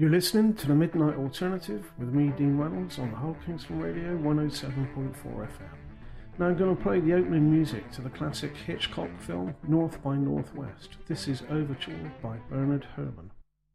You're listening to the Midnight Alternative with me, Dean Reynolds, on the Hull Kingston Radio 107.4 FM. Now I'm going to play the opening music to the classic Hitchcock film North by Northwest. This is Overture by Bernard Herrmann.